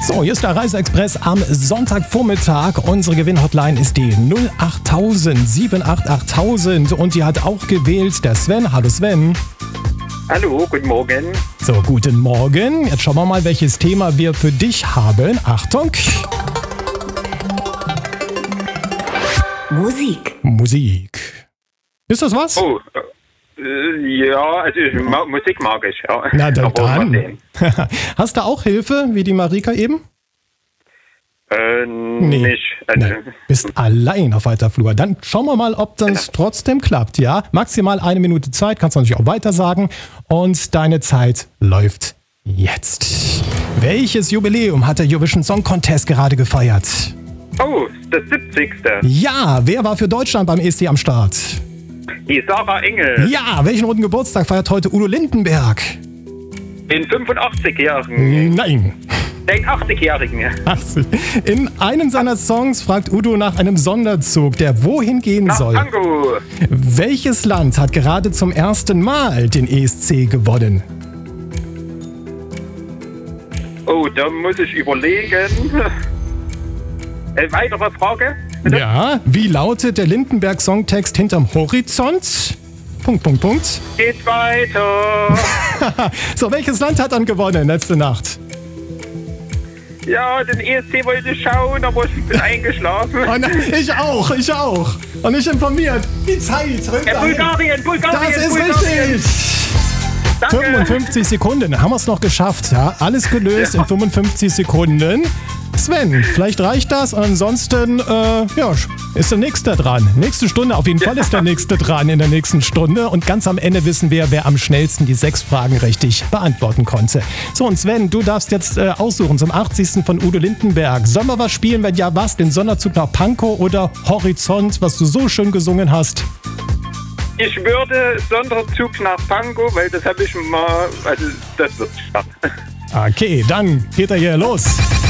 So, hier ist der Reiseexpress am Sonntagvormittag. Unsere Gewinnhotline ist die 08000 788 und die hat auch gewählt der Sven. Hallo Sven. Hallo, guten Morgen. So, guten Morgen. Jetzt schauen wir mal, welches Thema wir für dich haben. Achtung. Musik. Ist das was? Oh, ja, also Musik mag ich. Ja. Na dann. Aber mal sehen. Hast du auch Hilfe, wie die Marika eben? Nicht. Also, Nee. Bist allein auf weiter Flur. Dann schauen wir mal, ob das trotzdem klappt. Ja, maximal 1 Minute Zeit, kannst du natürlich auch weiter sagen. Und deine Zeit läuft jetzt. Welches Jubiläum hat der Eurovision Song Contest gerade gefeiert? Oh, das 70. Ja, wer war für Deutschland beim ESC am Start? Die Sarah Engel. Ja, welchen runden Geburtstag feiert heute Udo Lindenberg? Den 85-Jährigen. Nein. Den 80-Jährigen. In einem seiner Songs fragt Udo nach einem Sonderzug, der wohin gehen Nach soll. Tango. Welches Land hat gerade zum ersten Mal den ESC gewonnen? Oh, da muss ich überlegen. Weitere Frage? Bitte? Ja, wie lautet der Lindenberg-Songtext hinterm Horizont? ... Geht weiter. So, welches Land hat dann gewonnen letzte Nacht? Ja, den ESC wollte ich schauen, aber ich bin eingeschlafen. Oh nein, ich auch. Und nicht informiert. Die Zeit rennt dahin. Bulgarien. Das ist Bulgarien. richtig. Danke. 55 Sekunden, haben wir es noch geschafft. Ja? Alles gelöst in 55 Sekunden. Sven, vielleicht reicht das. Ansonsten ist der Nächste dran. Nächste Stunde, auf jeden Fall ist der Nächste dran in der nächsten Stunde. Und ganz am Ende wissen wir, wer am schnellsten die 6 Fragen richtig beantworten konnte. So, und Sven, du darfst jetzt aussuchen zum 80. von Udo Lindenberg. Sollen wir was spielen? Wenn ja, was? Den Sonderzug nach Pankow oder Horizont, was du so schön gesungen hast? Ich würde Sonderzug nach Pankow, weil das habe ich mal, also das wird stark. Okay, dann geht er hier los.